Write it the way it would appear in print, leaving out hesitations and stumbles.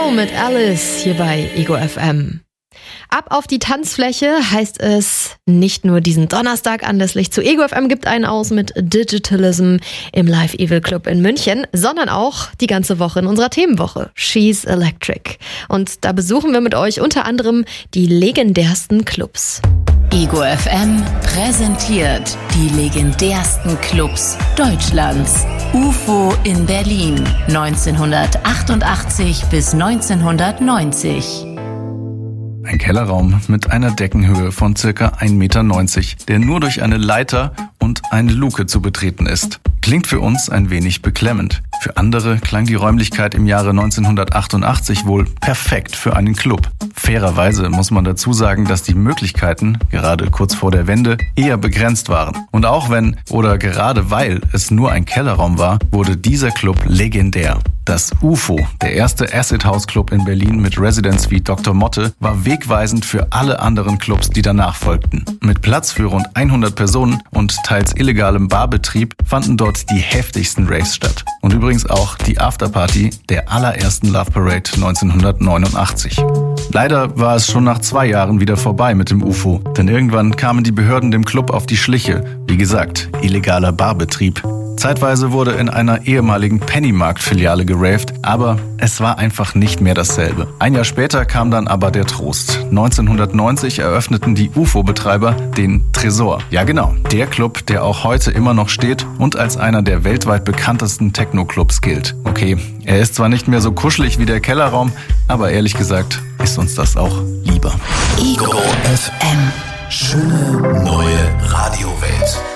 Go mit Alice hier bei Ego FM. Ab auf die Tanzfläche heißt es nicht nur diesen Donnerstag anlässlich zu Ego FM gibt einen aus mit Digitalism im Live Evil Club in München, sondern auch die ganze Woche in unserer Themenwoche She's Electric. Und da besuchen wir mit euch unter anderem die legendärsten Clubs. Ego FM präsentiert die legendärsten Clubs Deutschlands. UFO in Berlin 1988 bis 1990. Ein Kellerraum mit einer Deckenhöhe von ca. 1,90 Meter, der nur durch eine Leiter und eine Luke zu betreten ist. Klingt für uns ein wenig beklemmend. Für andere klang die Räumlichkeit im Jahre 1988 wohl perfekt für einen Club. Fairerweise muss man dazu sagen, dass die Möglichkeiten, gerade kurz vor der Wende, eher begrenzt waren. Und auch wenn oder gerade weil es nur ein Kellerraum war, wurde dieser Club legendär. Das UFO, der erste Acid House Club in Berlin mit Residence wie Dr. Motte, war wegweisend für alle anderen Clubs, die danach folgten. Mit Platz für rund 100 Personen und teils illegalem Barbetrieb fanden dort die heftigsten Raves statt. Und übrigens auch die Afterparty der allerersten Love Parade 1989. Leider war es schon nach 2 Jahren wieder vorbei mit dem UFO, denn irgendwann kamen die Behörden dem Club auf die Schliche. Wie gesagt, illegaler Barbetrieb. Zeitweise wurde in einer ehemaligen Pennymarkt-Filiale geraved, aber es war einfach nicht mehr dasselbe. Ein Jahr später kam dann aber der Trost. 1990 eröffneten die UFO-Betreiber den Tresor. Ja genau, der Club, der auch heute immer noch steht und als einer der weltweit bekanntesten Techno-Clubs gilt. Okay, er ist zwar nicht mehr so kuschelig wie der Kellerraum, aber ehrlich gesagt ist uns das auch lieber. Ego FM. Schöne neue Radiowelt.